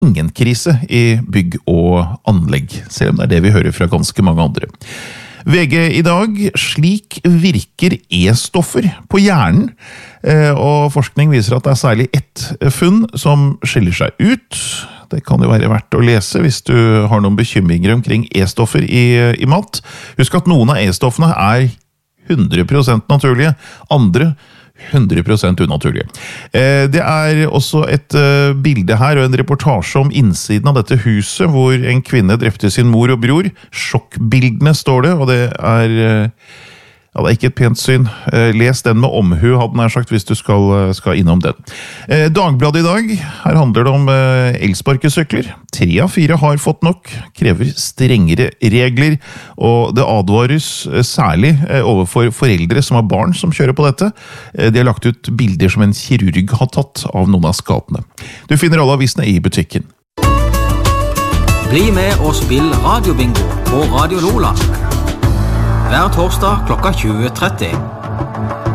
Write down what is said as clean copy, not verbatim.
ingen krise i bygg og anlegg, selv om det det vi hører fra ganske mange andre. VG i dag, slik virker E-stoffer på hjernen, og forskning viser at det særlig ett funn som skiller seg ut. Det kan jo være verdt å lese hvis du har noen bekymringer omkring E-stoffer i mat. Husk at noen av E-stoffene 100% naturlige, andre 100% unaturlige. Det også et bilde her og en reportasje om innsiden av dette huset hvor en kvinne drepte sin mor og bror. Sjokkbildene står det, og det det ikke et pent syn. Les den med omhu, hadde nær sagt, hvis du skal innom den. Dagbladet i dag, her handler det om elsparkesykler. 3 av 4 har fått nok, krever strengere regler, og det advares særlig overfor foreldre som har barn som kjører på dette. De har lagt ut bilder som en kirurg har tatt av noen av skapene. Du finner alle avisene i butikken. Bli med og spill radiobingo på Radio Lola. Hver torsdag klokka 20:30.